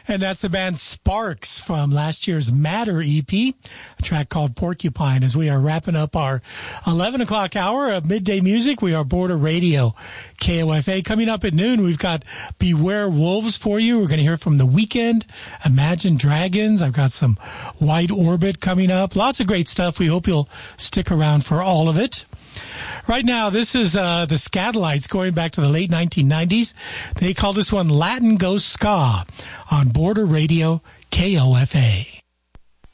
And that's the band Sparks from last year's Matter EP, a track called Porcupine. As we are wrapping up our 11 o'clock hour of midday music, we are Border Radio, KOFA. Coming up at noon, we've got Beware Wolves for you. We're going to hear from The Weeknd, Imagine Dragons. I've got some White Orbit coming up. Lots of great stuff. We hope you'll stick around for all of it. Right now, this is the Skatalites going back to the late 1990s. They call this one Latin Ghost Ska on Border Radio, KOFA.